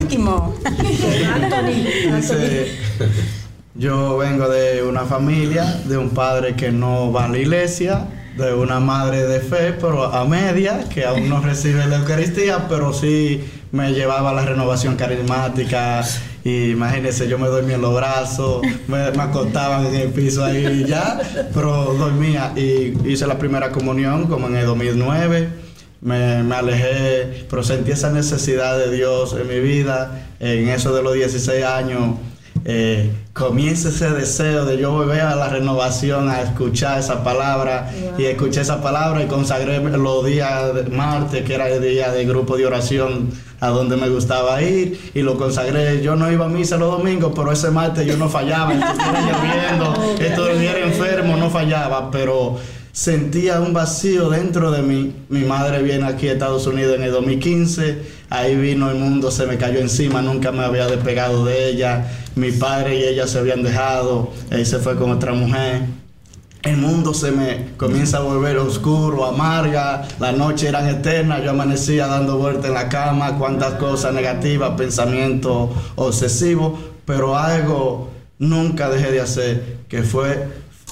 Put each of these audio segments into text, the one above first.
último. Dice, yo vengo de una familia, de un padre que no va a la iglesia, de una madre de fe, pero a media, que aún no recibe la Eucaristía, pero sí me llevaba a la renovación carismática. Y imagínense, yo me dormía en los brazos, me acostaban en el piso ahí y ya, pero dormía. Y hice la primera comunión como en el 2009. Me alejé, pero sentí esa necesidad de Dios en mi vida. En eso de los 16 años, comienza ese deseo de yo volver a la renovación, a escuchar esa palabra. Wow. Y escuché esa palabra y consagré los días de martes, que era el día del grupo de oración a donde me gustaba ir, y lo consagré. Yo no iba a misa los domingos, pero ese martes yo no fallaba, estuviera lloviendo, estuviera enfermo, no fallaba, pero sentía un vacío dentro de mí. Mi madre viene aquí a Estados Unidos en el 2015, ahí vino el mundo, se me cayó encima, nunca me había despegado de ella. Mi padre y ella se habían dejado, él se fue con otra mujer. El mundo se me comienza a volver oscuro, amarga, las noches eran eternas, yo amanecía dando vueltas en la cama, cuántas cosas negativas, pensamientos obsesivos, pero algo nunca dejé de hacer, que fue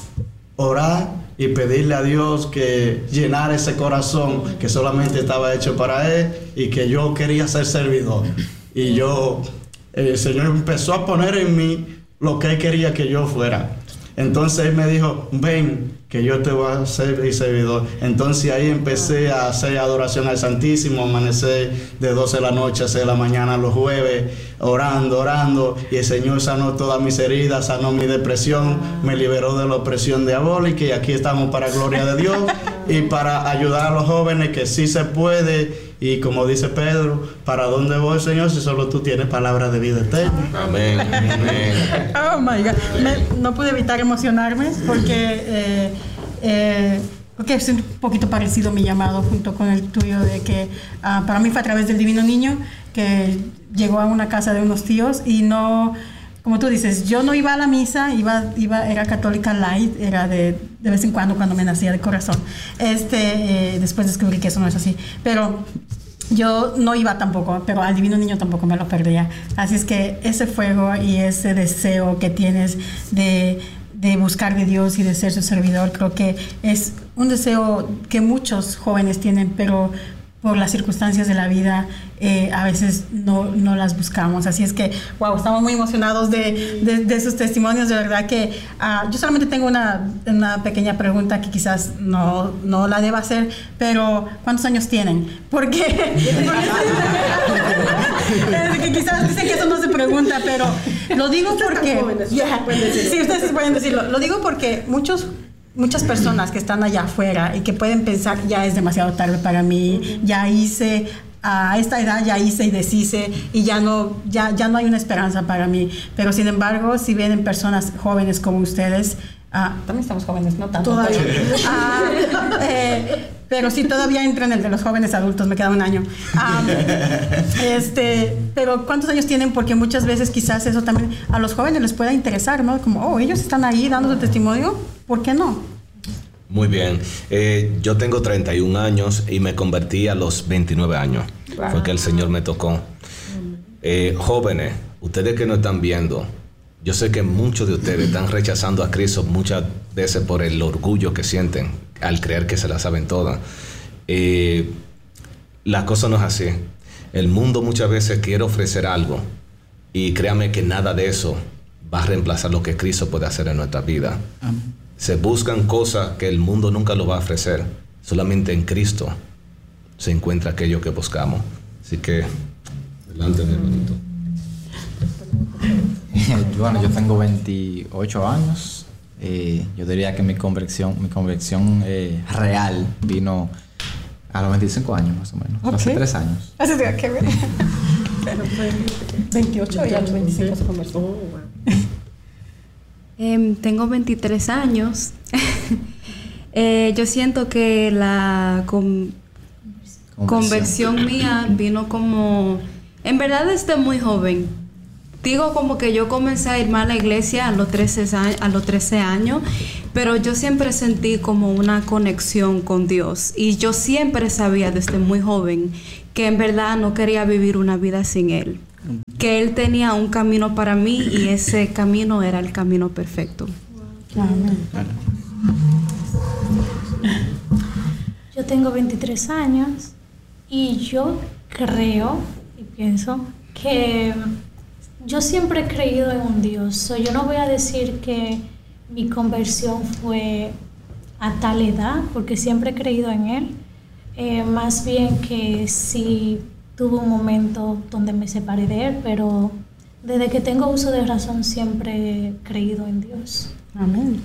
orar y pedirle a Dios que llenara ese corazón que solamente estaba hecho para Él y que yo quería ser servidor. Y yo, el Señor empezó a poner en mí lo que Él quería que yo fuera. Entonces Él me dijo, ven, que yo te voy a hacer mi servidor. Entonces ahí empecé a hacer adoración al Santísimo, amanecer de 12 de la noche a 6 de la mañana los jueves, orando, y el Señor sanó todas mis heridas, sanó mi depresión, me liberó de la opresión diabólica, y aquí estamos para gloria de Dios y para ayudar a los jóvenes que sí se puede. Y como dice Pedro, ¿para dónde voy, Señor, si solo tú tienes palabra de vida eterna? Amén, amén. Oh my God. No pude evitar emocionarme porque es un poquito parecido mi llamado junto con el tuyo, de que para mí fue a través del Divino Niño, que llegó a una casa de unos tíos y no, como tú dices, yo no iba a la misa, era católica light, era de vez en cuando me nacía de corazón. Después descubrí que eso no es así, pero yo no iba tampoco, pero al Divino Niño tampoco me lo perdía. Así es que ese fuego y ese deseo que tienes de buscar de Dios y de ser su servidor, creo que es un deseo que muchos jóvenes tienen, pero por las circunstancias de la vida a veces no las buscamos. Así es que, wow, estamos muy emocionados de sus testimonios. De verdad que yo solamente tengo una pequeña pregunta que quizás no la deba hacer, pero ¿cuántos años tienen? Porque que quizás dicen que eso no se pregunta, pero lo digo porque sí, ustedes pueden decirlo. Lo digo porque muchas personas que están allá afuera y que pueden pensar, ya es demasiado tarde para mí, ya hice, a esta edad ya hice y deshice y ya no hay una esperanza para mí. Pero sin embargo, si vienen personas jóvenes como ustedes, también estamos jóvenes, no tanto. Todavía. Pero sí, todavía entro en el de los jóvenes adultos, me queda un año. Pero ¿cuántos años tienen? Porque muchas veces quizás eso también a los jóvenes les pueda interesar, ¿no? Como, ellos están ahí dando su testimonio, ¿por qué no? Muy bien. Yo tengo 31 años y me convertí a los 29 años. Wow. Fue que el Señor me tocó. Jóvenes, ustedes que no están viendo, yo sé que muchos de ustedes están rechazando a Cristo muchas veces por el orgullo que sienten al creer que se la saben todas. La cosa no es así. El mundo muchas veces quiere ofrecer algo y créame que nada de eso va a reemplazar lo que Cristo puede hacer en nuestra vida. Se buscan cosas que el mundo nunca lo va a ofrecer. Solamente en Cristo se encuentra aquello que buscamos. Así que, adelante, mi hermanito. Bueno, yo tengo 28 años. Yo diría que mi conversión real vino a los 25 años más o menos. Okay. Hace 3 años. Hace que ver. Pero fue 28 y a los 25 se convirtió. Tengo 23 años. Yo siento que la conversión mía vino como... En verdad desde muy joven. Digo como que yo comencé a irme a la iglesia a los 13 años, pero yo siempre sentí como una conexión con Dios. Y yo siempre sabía desde muy joven que en verdad no quería vivir una vida sin Él. que Él tenía un camino para mí y ese camino era el camino perfecto. Amén. Yo tengo 23 años y yo creo y pienso que yo siempre he creído en un Dios. Yo no voy a decir que mi conversión fue a tal edad, porque siempre he creído en Él. Más bien que sí tuve un momento donde me separé de Él, pero desde que tengo uso de razón siempre he creído en Dios. Amén.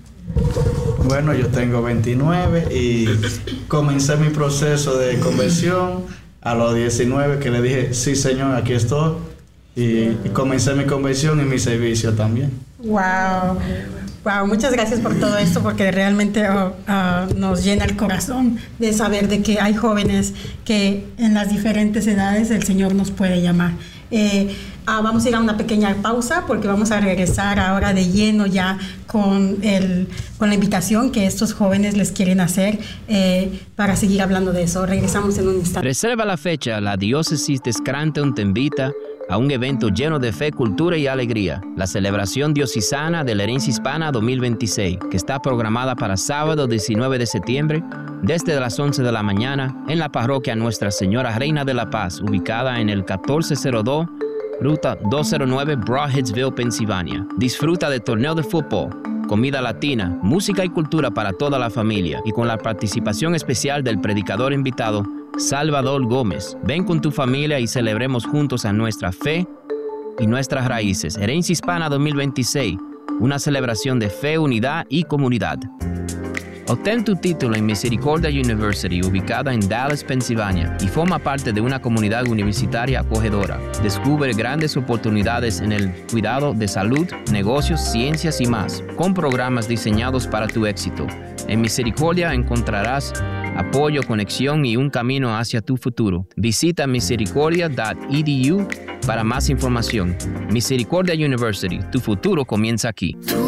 Bueno, yo tengo 29 y comencé mi proceso de conversión a los 19, que le dije, sí Señor, aquí estoy. Y comencé mi conversión y mi servicio también. Wow. Wow, muchas gracias por todo esto, porque realmente nos llena el corazón de saber de que hay jóvenes que en las diferentes edades el Señor nos puede llamar. Vamos a ir a una pequeña pausa porque vamos a regresar ahora de lleno ya con la invitación que estos jóvenes les quieren hacer para seguir hablando de eso. Regresamos en un instante. Reserva la fecha. La diócesis de Scranton te invita a un evento lleno de fe, cultura y alegría, la celebración diocesana de la Herencia Hispana 2026, que está programada para sábado 19 de septiembre, desde las 11 de la mañana, en la parroquia Nuestra Señora Reina de la Paz, ubicada en el 1402, Ruta 209, Broadheadsville, Pensilvania. Disfruta de torneo de fútbol, comida latina, música y cultura para toda la familia, y con la participación especial del predicador invitado, Salvador Gómez. Ven con tu familia y celebremos juntos a nuestra fe y nuestras raíces. Herencia Hispana 2026, una celebración de fe, unidad y comunidad. Obtén tu título en Misericordia University, ubicada en Dallas, Pensilvania, y forma parte de una comunidad universitaria acogedora. Descubre grandes oportunidades en el cuidado de salud, negocios, ciencias y más, con programas diseñados para tu éxito. En Misericordia encontrarás apoyo, conexión y un camino hacia tu futuro. Visita misericordia.edu para más información. Misericordia University, tu futuro comienza aquí.